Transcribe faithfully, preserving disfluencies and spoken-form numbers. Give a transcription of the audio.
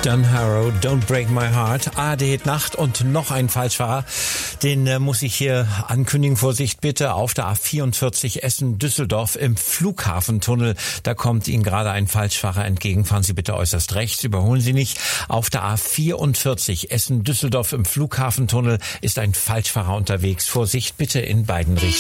Don Harrow, Don't Break My Heart, A R D Nacht und noch ein Falschfahrer, den äh, muss ich hier ankündigen. Vorsicht bitte, auf der A vierundvierzig Essen-Düsseldorf im Flughafentunnel, da kommt Ihnen gerade ein Falschfahrer entgegen. Fahren Sie bitte äußerst rechts, überholen Sie nicht. Auf der A vierundvierzig Essen-Düsseldorf im Flughafentunnel ist ein Falschfahrer unterwegs. Vorsicht bitte in beiden Richtungen.